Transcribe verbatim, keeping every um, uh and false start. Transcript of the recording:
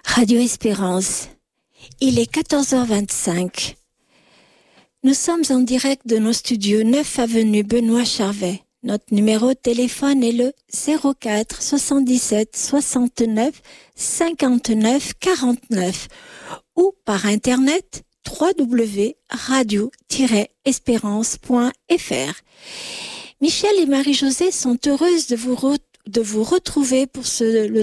Radio Espérance, il est quatorze heures vingt-cinq. Nous sommes en direct de nos studios neuf avenue Benoît Charvet. Notre numéro de téléphone est le zéro quatre soixante-dix-sept soixante-neuf cinquante-neuf quarante-neuf ou par internet w w w point radio tiret espérance point f r. Michel et Marie-Josée sont heureuses de vous, re- de vous retrouver pour ce, le